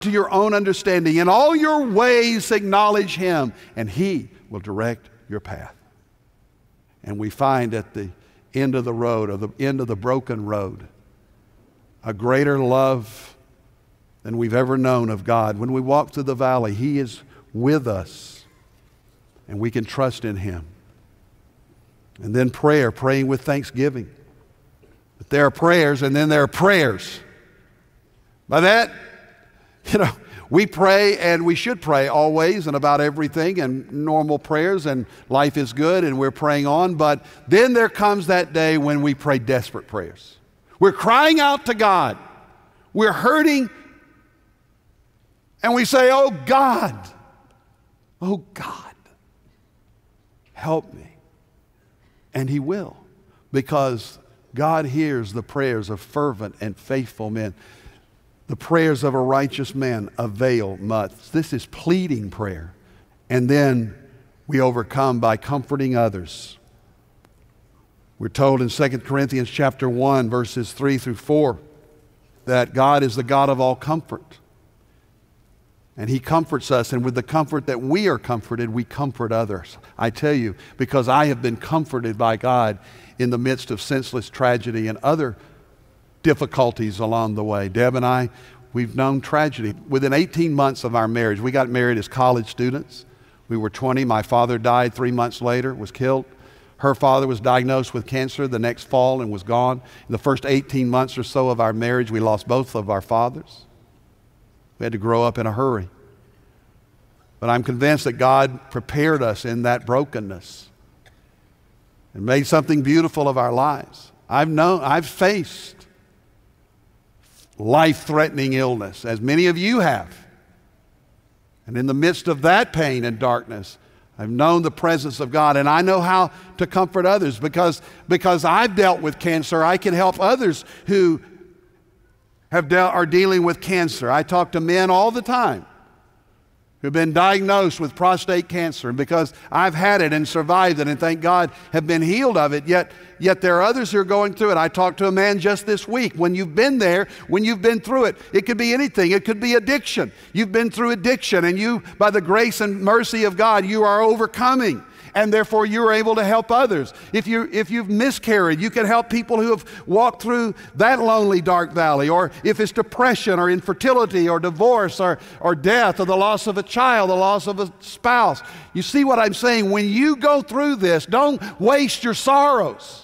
to your own understanding. In all your ways acknowledge Him, and He will direct your path. And we find at the end of the road, or the end of the broken road, a greater love than we've ever known of God. When we walk through the valley, He is with us, and we can trust in Him. And then prayer, praying with thanksgiving. But there are prayers, and then there are prayers. By that, we pray, and we should pray always and about everything, and normal prayers, and life is good, and we're praying on. But then there comes that day when we pray desperate prayers. We're crying out to God. We're hurting, and we say, oh God, help me. And He will, because God hears the prayers of fervent and faithful men. The prayers of a righteous man avail much. This is pleading prayer. And then we overcome by comforting others. We're told in 2 Corinthians chapter 1, verses 3 through 4, that God is the God of all comfort. And He comforts us, and with the comfort that we are comforted, we comfort others. I tell you, because I have been comforted by God in the midst of senseless tragedy and other difficulties along the way. Deb and I, we've known tragedy. Within 18 months of our marriage, we got married as college students. We were 20. My father died 3 months later, was killed. Her father was diagnosed with cancer the next fall and was gone. In the first 18 months or so of our marriage, we lost both of our fathers. We had to grow up in a hurry. But I'm convinced that God prepared us in that brokenness and made something beautiful of our lives. I've faced life-threatening illness, as many of you have. And in the midst of that pain and darkness, I've known the presence of God, and I know how to comfort others because I've dealt with cancer. I can help others who are dealing with cancer. I talk to men all the time who've been diagnosed with prostate cancer, and because I've had it and survived it and thank God have been healed of it, yet there are others who are going through it. I talked to a man just this week. When you've been there, when you've been through it, it could be anything. It could be addiction. You've been through addiction, and you, by the grace and mercy of God, you are overcoming. And therefore you are able to help others. If you've miscarried, you can help people who have walked through that lonely, dark valley. Or if it's depression or infertility or divorce or death or the loss of a child, the loss of a spouse. You see what I'm saying? When you go through this, don't waste your sorrows.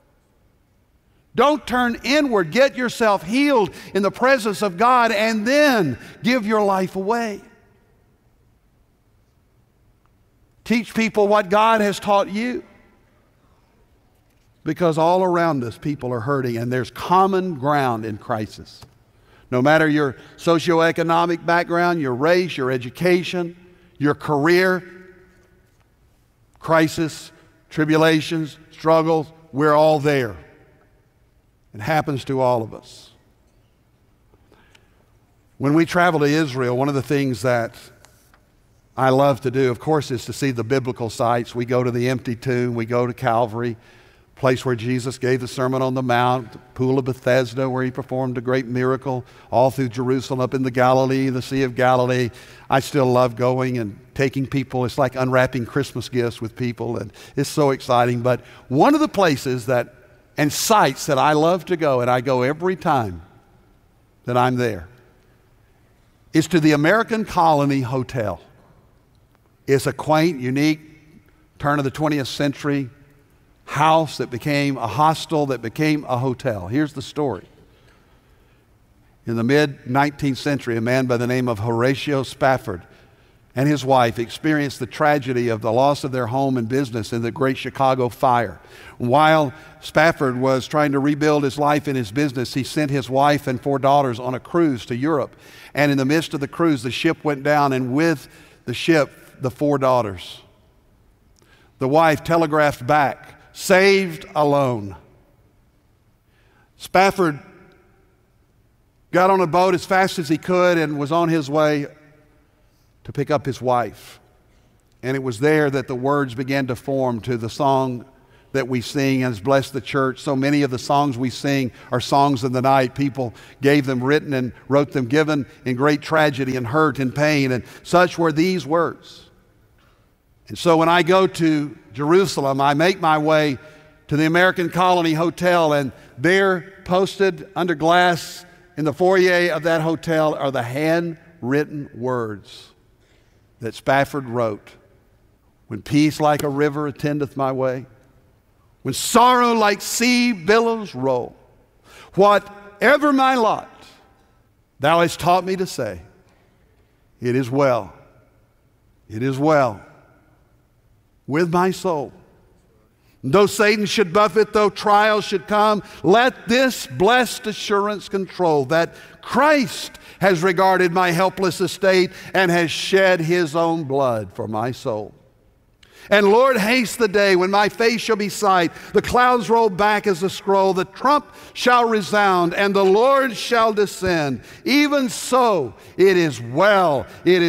Don't turn inward. Get yourself healed in the presence of God, and then give your life away. Teach people what God has taught you. Because all around us, people are hurting, and there's common ground in crisis. No matter your socioeconomic background, your race, your education, your career, crisis, tribulations, struggles, we're all there. It happens to all of us. When we travel to Israel, one of the things that I love to do, of course, is to see the biblical sites. We go to the empty tomb. We go to Calvary, place where Jesus gave the Sermon on the Mount, the Pool of Bethesda, where He performed a great miracle, all through Jerusalem, up in the Galilee, the Sea of Galilee. I still love going and taking people. It's like unwrapping Christmas gifts with people, and it's so exciting. But one of the places and sites that I love to go, and I go every time that I'm there, is to the American Colony Hotel. It's a quaint, unique, turn of the 20th century house that became a hostel that became a hotel. Here's the story. In the mid-19th century, a man by the name of Horatio Spafford and his wife experienced the tragedy of the loss of their home and business in the Great Chicago Fire. While Spafford was trying to rebuild his life and his business, he sent his wife and 4 daughters on a cruise to Europe. And in the midst of the cruise, the ship went down, and with the ship, the 4 daughters. The wife telegraphed back, "Saved alone." Spafford got on a boat as fast as he could and was on his way to pick up his wife. And it was there that the words began to form to the song that we sing and has blessed the church. So many of the songs we sing are songs of the night. People gave them written and wrote them given in great tragedy and hurt and pain, and such were these words. And so when I go to Jerusalem, I make my way to the American Colony Hotel, and there posted under glass in the foyer of that hotel are the handwritten words that Spafford wrote. When peace like a river attendeth my way, when sorrow like sea billows roll, whatever my lot, thou hast taught me to say, it is well with my soul. Though Satan should buffet, though trials should come, let this blessed assurance control that Christ has regarded my helpless estate and has shed his own blood for my soul. And Lord, haste the day when my face shall be sight, the clouds roll back as a scroll, the trump shall resound, and the Lord shall descend. Even so, it is well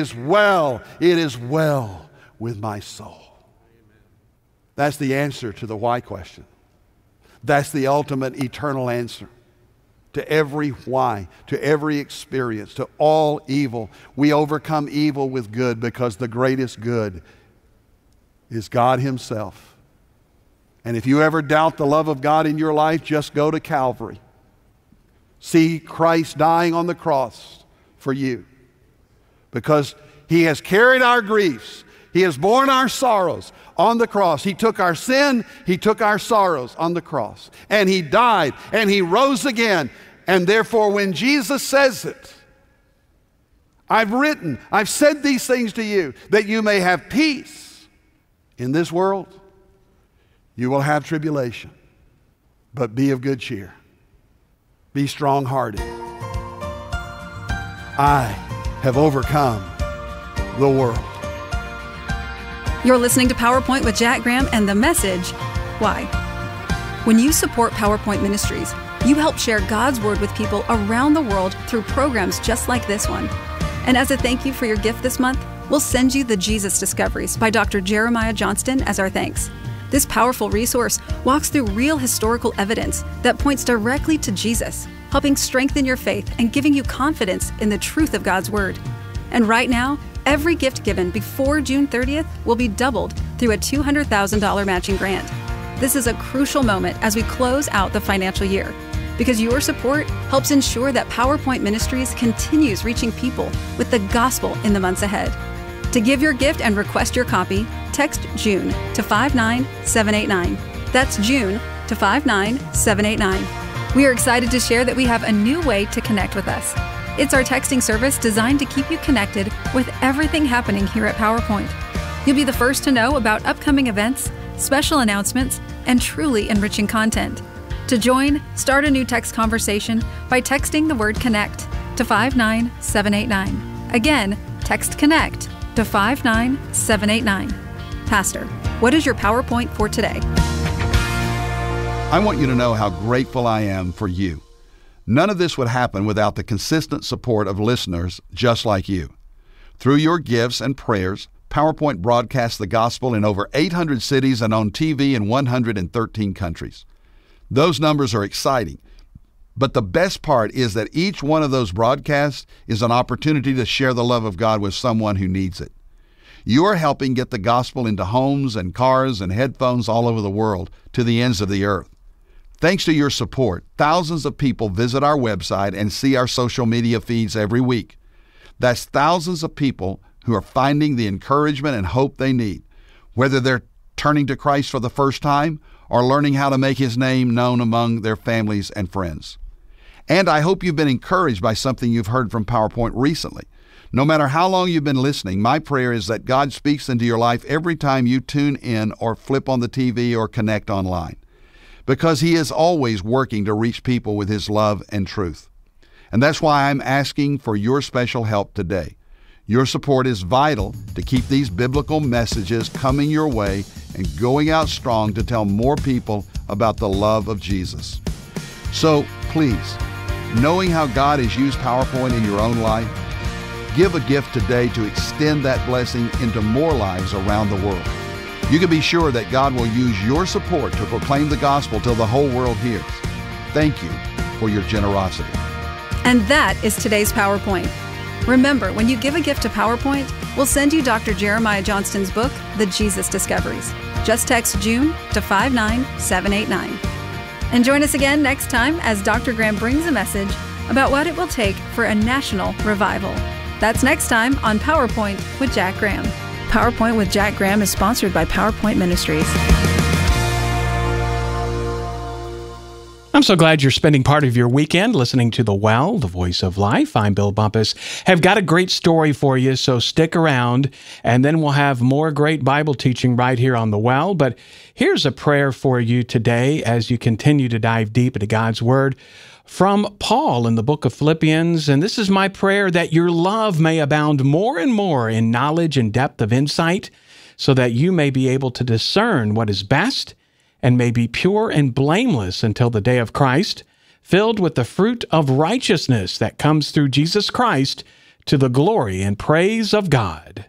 with my soul. That's the answer to the why question. That's the ultimate eternal answer to every why, to every experience, to all evil. We overcome evil with good because the greatest good is God himself. And if you ever doubt the love of God in your life, just go to Calvary. See Christ dying on the cross for you, because he has carried our griefs. He has borne our sorrows on the cross. He took our sin, he took our sorrows on the cross. And he died, and he rose again. And therefore, when Jesus says it, I've said these things to you, that you may have peace in this world. You will have tribulation, but be of good cheer. Be strong-hearted. I have overcome the world. You're listening to PowerPoint with Jack Graham, and the message, why? When you support PowerPoint Ministries, you help share God's Word with people around the world through programs just like this one. And as a thank you for your gift this month, we'll send you the Jesus Discoveries by Dr. Jeremiah Johnston as our thanks. This powerful resource walks through real historical evidence that points directly to Jesus, helping strengthen your faith and giving you confidence in the truth of God's Word. And right now, every gift given before June 30th will be doubled through a $200,000 matching grant. This is a crucial moment as we close out the financial year, because your support helps ensure that PowerPoint Ministries continues reaching people with the gospel in the months ahead. To give your gift and request your copy, text June to 59789. That's June to 59789. We are excited to share that we have a new way to connect with us. It's our texting service designed to keep you connected with everything happening here at PowerPoint. You'll be the first to know about upcoming events, special announcements, and truly enriching content. To join, start a new text conversation by texting the word CONNECT to 59789. Again, text CONNECT to 59789. Pastor, what is your PowerPoint for today? I want you to know how grateful I am for you. None of this would happen without the consistent support of listeners just like you. Through your gifts and prayers, PowerPoint broadcasts the gospel in over 800 cities and on TV in 113 countries. Those numbers are exciting, but the best part is that each one of those broadcasts is an opportunity to share the love of God with someone who needs it. You are helping get the gospel into homes and cars and headphones all over the world to the ends of the earth. Thanks to your support, thousands of people visit our website and see our social media feeds every week. That's thousands of people who are finding the encouragement and hope they need, whether they're turning to Christ for the first time or learning how to make His name known among their families and friends. And I hope you've been encouraged by something you've heard from PowerPoint recently. No matter how long you've been listening, my prayer is that God speaks into your life every time you tune in or flip on the TV or connect online, because He is always working to reach people with His love and truth. And that's why I'm asking for your special help today. Your support is vital to keep these biblical messages coming your way and going out strong to tell more people about the love of Jesus. So please, knowing how God has used PowerPoint in your own life, give a gift today to extend that blessing into more lives around the world. You can be sure that God will use your support to proclaim the gospel till the whole world hears. Thank you for your generosity. And that is today's PowerPoint. Remember, when you give a gift to PowerPoint, we'll send you Dr. Jeremiah Johnston's book, The Jesus Discoveries. Just text June to 59789. And join us again next time as Dr. Graham brings a message about what it will take for a national revival. That's next time on PowerPoint with Jack Graham. PowerPoint with Jack Graham is sponsored by PowerPoint Ministries. I'm so glad you're spending part of your weekend listening to The Well, the Voice of Life. I'm Bill Bumpus. Have got a great story for you, so stick around, and then we'll have more great Bible teaching right here on The Well. But here's a prayer for you today as you continue to dive deep into God's Word from Paul in the book of Philippians. And this is my prayer, that your love may abound more and more in knowledge and depth of insight, so that you may be able to discern what is best and may be pure and blameless until the day of Christ, filled with the fruit of righteousness that comes through Jesus Christ, to the glory and praise of God.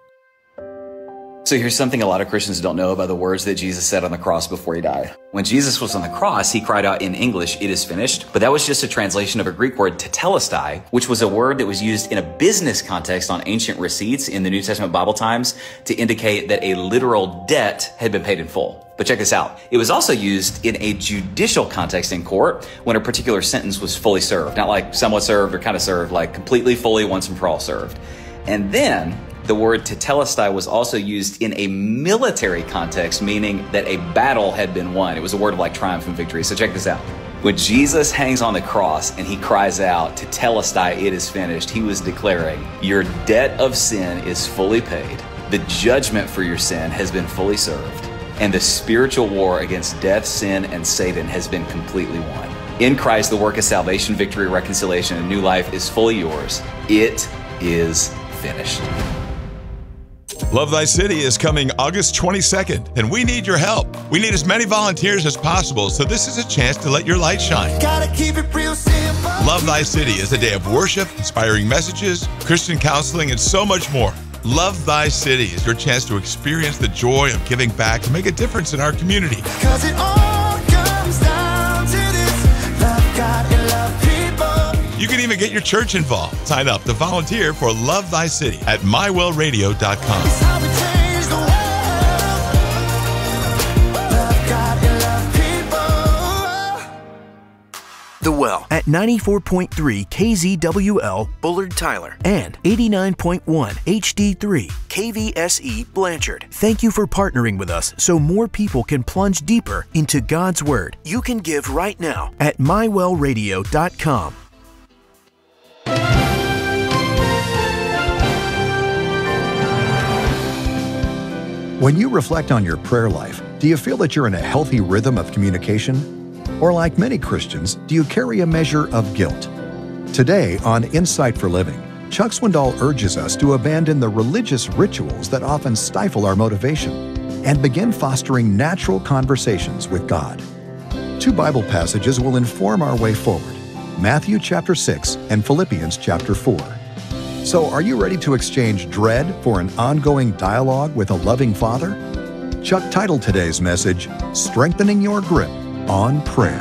So here's something a lot of Christians don't know about the words that Jesus said on the cross before he died. When Jesus was on the cross, he cried out in English, "It is finished," but that was just a translation of a Greek word, tetelestai, which was a word that was used in a business context on ancient receipts in the New Testament Bible times to indicate that a literal debt had been paid in full. But check this out. It was also used in a judicial context in court when a particular sentence was fully served. Not like somewhat served or kind of served, like completely, fully, once and for all served. And then the word tetelestai was also used in a military context, meaning that a battle had been won. It was a word of like triumph and victory. So check this out. When Jesus hangs on the cross and he cries out, "Tetelestai, it is finished," he was declaring, your debt of sin is fully paid. The judgment for your sin has been fully served. And the spiritual war against death, sin, and Satan has been completely won. In Christ, the work of salvation, victory, reconciliation, and new life is fully yours. It is finished. Love Thy City is coming August 22nd, and we need your help. We need as many volunteers as possible, so this is a chance to let your light shine. Gotta keep it real simple. Love Thy City is a day of worship, inspiring messages, Christian counseling, and so much more. Love Thy City is your chance to experience the joy of giving back and make a difference in our community. 'Cause it all comes down to this: love God and love people. You can even get your church involved. Sign up to volunteer for Love Thy City at mywellradio.com. It's how we change the world. Love God and love people. The Well at 94.3 KZWL Bullard Tyler and 89.1 HD3 KVSE Blanchard. Thank you for partnering with us so more people can plunge deeper into God's Word. You can give right now at mywellradio.com. When you reflect on your prayer life, do you feel that you're in a healthy rhythm of communication? Or like many Christians, do you carry a measure of guilt? Today on Insight for Living, Chuck Swindoll urges us to abandon the religious rituals that often stifle our motivation and begin fostering natural conversations with God. Two Bible passages will inform our way forward: Matthew chapter 6 and Philippians chapter 4. So are you ready to exchange dread for an ongoing dialogue with a loving Father? Chuck titled today's message, Strengthening Your Grip on Prayer.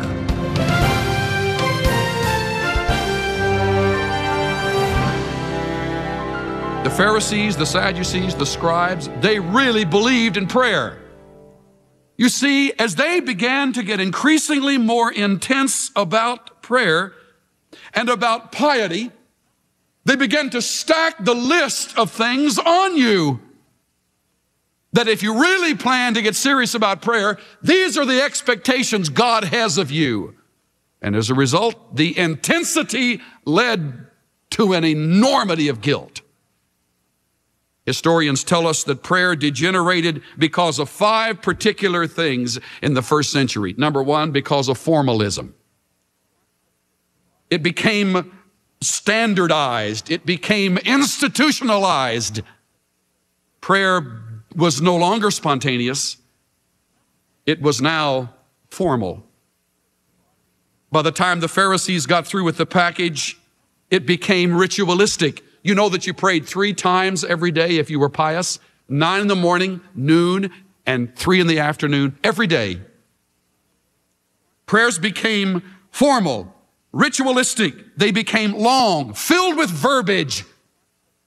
The Pharisees, the Sadducees, the scribes, they really believed in prayer. You see, as they began to get increasingly more intense about prayer and about piety, they began to stack the list of things on you. That if you really plan to get serious about prayer, these are the expectations God has of you. And as a result, the intensity led to an enormity of guilt. Historians tell us that prayer degenerated because of 5 particular things in the first century. Number 1, because of formalism. It became standardized. It became institutionalized. Prayer was no longer spontaneous. It was now formal. By the time the Pharisees got through with the package, it became ritualistic. You know that you prayed 3 times every day if you were pious: 9 in the morning, noon, and 3 in the afternoon every day. Prayers became formal, ritualistic. They became long, filled with verbiage.